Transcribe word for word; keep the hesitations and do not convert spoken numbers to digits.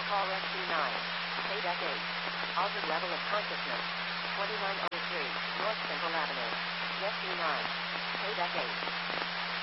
Call Rescue nine. Payback eight. Altered level of consciousness. twenty-nine oh three, North Central Avenue. Rescue nine. Payback eight.